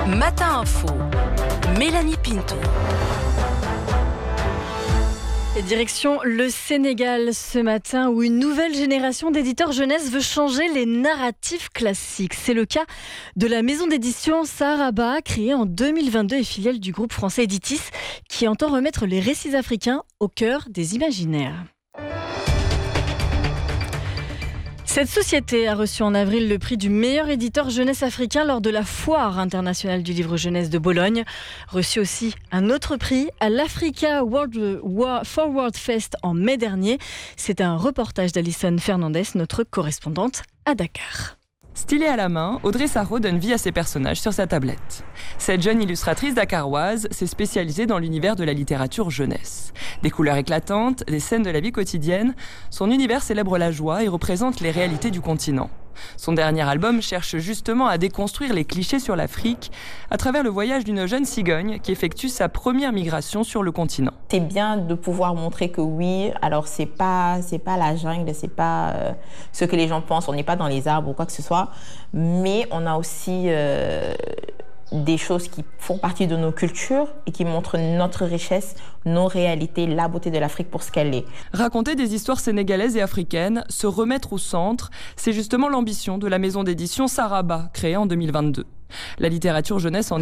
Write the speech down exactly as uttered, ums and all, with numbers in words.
Matin Info, Mélanie Pinto. Et direction le Sénégal ce matin où une nouvelle génération d'éditeurs jeunesse veut changer les narratifs classiques. C'est le cas de la maison d'édition Saraba, créée en deux mille vingt-deux et filiale du groupe français Editis, qui entend remettre les récits africains au cœur des imaginaires. Cette société a reçu en avril le prix du meilleur éditeur jeunesse africain lors de la Foire internationale du livre jeunesse de Bologne. Reçu aussi un autre prix à l'Africa World Forward Fest en mai dernier. C'est un reportage d'Alison Fernandez, notre correspondante à Dakar. Stylée à la main, Audrey Sarraud donne vie à ses personnages sur sa tablette. Cette jeune illustratrice dakaroise s'est spécialisée dans l'univers de la littérature jeunesse. Des couleurs éclatantes, des scènes de la vie quotidienne, son univers célèbre la joie et représente les réalités du continent. Son dernier album cherche justement à déconstruire les clichés sur l'Afrique à travers le voyage d'une jeune cigogne qui effectue sa première migration sur le continent. C'est bien de pouvoir montrer que oui, alors c'est pas, c'est pas la jungle, c'est pas euh, ce que les gens pensent, on n'est pas dans les arbres ou quoi que ce soit, mais on a aussi euh, des choses qui font partie de nos cultures et qui montrent notre richesse, nos réalités, la beauté de l'Afrique pour ce qu'elle est. Raconter des histoires sénégalaises et africaines, se remettre au centre, c'est justement l'ambition de la maison d'édition Saraba, créée en deux mille vingt-deux. La littérature jeunesse en